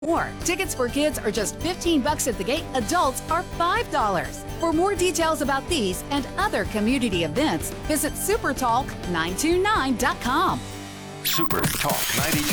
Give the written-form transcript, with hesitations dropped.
more. Tickets for kids are just $15 at the gate. Adults are $5. For more details about these and other community events, visit supertalk929.com. Super Talk 92.